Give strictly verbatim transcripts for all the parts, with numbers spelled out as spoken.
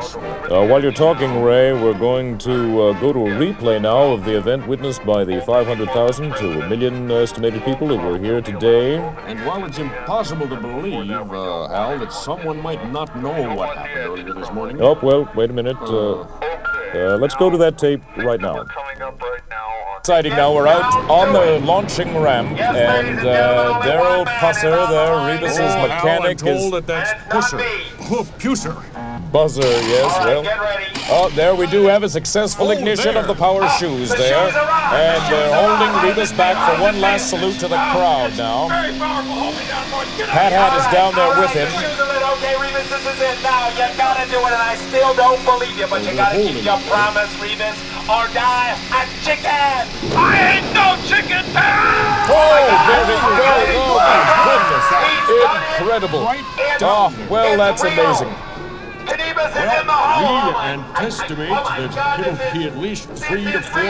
Uh, while you're talking, Ray, we're going to uh, go to a replay now of the event witnessed by the five hundred thousand to a million estimated people who were here today. And while it's impossible to believe, uh, Al, that someone might not know what happened earlier this morning. Oh, well, wait a minute. Uh, uh, let's go to that tape right now. Exciting now, we're out on the launching ramp, and uh, Daryl Pusser there, Rebus's oh, mechanic, Al, I'm told is... that that's Pusser. Oh, Pusser. Buzzer, yes, well. Oh, there we do have a successful Oh, ignition there. of the power Oh, shoes the there. shoes are on. And The they're shoes are holding on. Rebus back for one last salute to the crowd now. Very powerful. Hold me down, boy. Get Pat Hat is down there all with right, him. the shoes are lit. Okay, Rebus, this is it now. You gotta do it, and I still don't believe you, but you gotta keep your promise, Rebus, or die a chicken. I ain't no chicken, Pat! Oh, there we go. Oh, my goodness. Incredible. Oh, well, that's amazing. Rebus is in the We hole. anticipate that it'll be at least three to four...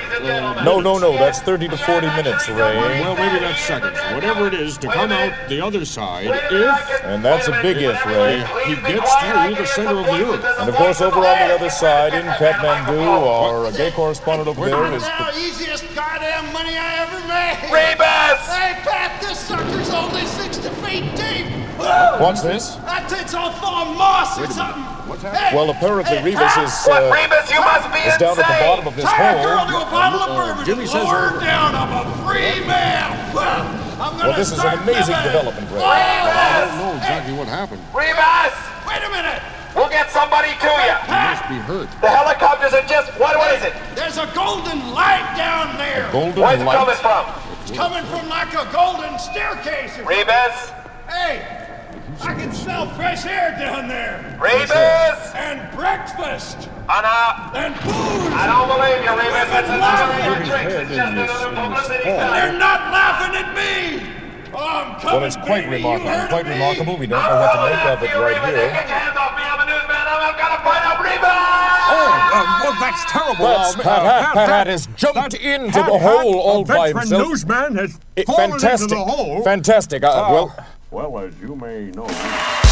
Uh, No, no, no, that's thirty to forty minutes, Ray. Well, maybe that's seconds. Whatever it is, to come out the other side, if And that's a big if, Ray. he gets through the center of the earth. And of course, over on the other side, in Kathmandu, our gay correspondent over there is... Now, easiest goddamn money I ever made. Rebus! Hey, Pat, this sucker's only sixty feet deep. What's this? That takes off on moss or something. What's happening? Well, apparently Rebus is, What, uh, Rebus, you must be is down at the bottom of this Tie a girl hole. to a bottle of Uh, bourbon. Jimmy and says lower her over. down. I'm a free man. I'm gonna Well, this is an start amazing living. development, Ray. I don't know exactly what happened. Rebus! Wait a minute. We'll get somebody to you. He must be hurt. The helicopters are just, what, what is it? There's a golden light down there. Golden Where's it coming light. from? It's coming from like a golden staircase. or- Rebus? Hey, I can smell fresh air down there. Rebus! And breakfast. Oh, no. And booze. I don't believe you, Rebus. It's Women another laughing. of your tricks. It's just another publicity stunt. They're not laughing at me. Oh, I'm coming, Well, it's quite baby. remarkable. You heard Quite of me? remarkable. We don't know what to make of it right Rebus, here. get your hands off me. I'm a newsman. I've got to find out Rebus! Oh, uh, well, that's terrible. That's Uh, Pat uh, Hat. Pat Hat has jumped that- into Pat the Hat, hole all a by veteran himself. newsman has It- fallen fantastic. into the hole. Fantastic. Uh, well... Well, as you may know...